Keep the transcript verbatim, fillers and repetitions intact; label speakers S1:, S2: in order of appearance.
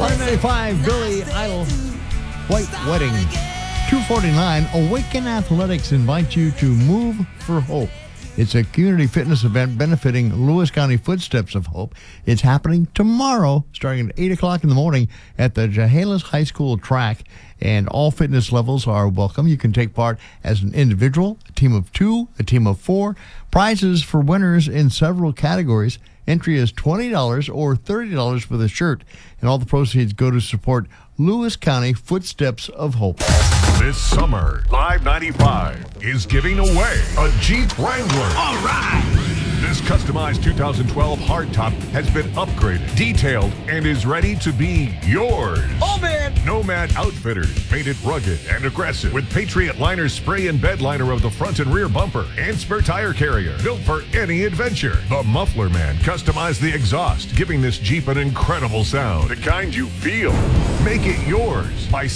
S1: one ninety-five, Billy Idol, White Wedding. two forty-nine, Awaken Athletics invites you to Move for Hope. It's a community fitness event benefiting Lewis County Footsteps of Hope. It's happening tomorrow, starting at eight o'clock in the morning at the Chehalis High School track, and all fitness levels are welcome. You can take part as an individual, a team of two, a team of four. Prizes for winners in several categories. Entry is twenty dollars or thirty dollars for the shirt, and all the proceeds go to support Lewis County Footsteps of Hope.
S2: This summer, Live ninety-five is giving away a Jeep Wrangler.
S3: All right!
S2: This customized two thousand twelve hardtop has been upgraded, detailed, and is ready to be yours.
S3: Oh, man!
S2: Nomad Outfitters made it rugged and aggressive with Patriot Liner spray and bed liner of the front and rear bumper and spare tire carrier, built for any adventure. The Muffler Man customized the exhaust, giving this Jeep an incredible sound, the kind you feel. Make it yours by